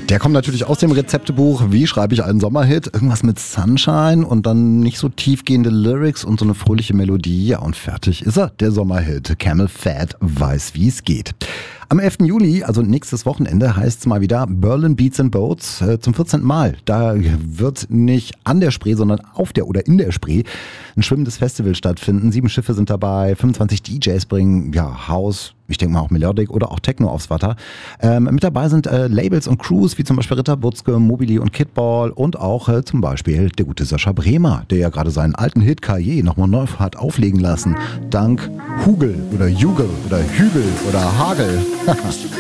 Der kommt natürlich aus dem Rezeptebuch. Wie schreibe ich einen Sommerhit? Irgendwas mit Sunshine und dann nicht so tiefgehende Lyrics und so eine fröhliche Melodie. Ja, und fertig ist er, der Sommerhit. Camel Fat weiß, wie es geht. Am 11. Juli, also nächstes Wochenende, heißt es mal wieder Berlin Beats and Boats zum 14. Mal. Da wird nicht an der Spree, sondern auf der oder in der Spree ein schwimmendes Festival stattfinden. 7 Schiffe sind dabei, 25 DJs bringen House, ich denke mal auch Melodic oder auch Techno aufs Wasser. Mit dabei sind Labels und Crews wie zum Beispiel Ritter Butzke, Mobili und Kidball und auch zum Beispiel der gute Sascha Bremer, der ja gerade seinen alten Hit Cahiers nochmal neu hat auflegen lassen. Dank Hugel oder Jugel oder Hügel oder Hagel.